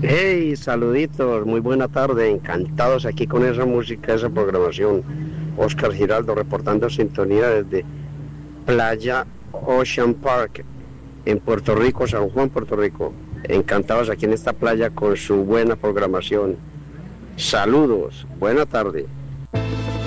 Hey, saluditos, muy buena tarde, encantados aquí con esa música, esa programación. Oscar Giraldo reportando sintonía desde Playa Ocean Park en Puerto Rico, San Juan, Puerto Rico. Encantados aquí en esta playa con su buena programación. Saludos, buena tarde.